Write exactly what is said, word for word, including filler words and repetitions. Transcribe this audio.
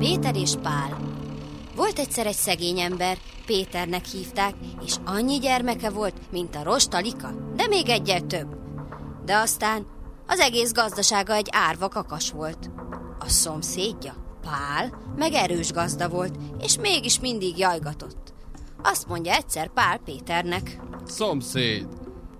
Péter és Pál. Volt egyszer egy szegény ember, Péternek hívták, és annyi gyermeke volt, mint a Rostalika, de még egyel több. De aztán az egész gazdasága egy árva kakas volt. A szomszédja, Pál, meg erős gazda volt, és mégis mindig jajgatott. Azt mondja egyszer Pál Péternek: Szomszéd,